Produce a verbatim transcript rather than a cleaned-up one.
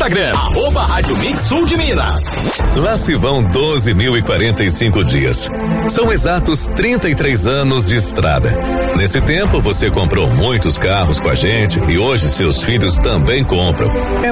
Instagram, arroba Rádio Mix Sul de Minas. Lá se vão doze mil e quarenta e cinco dias. São exatos trinta e três anos de estrada. Nesse tempo, você comprou muitos carros com a gente e hoje seus filhos também compram. É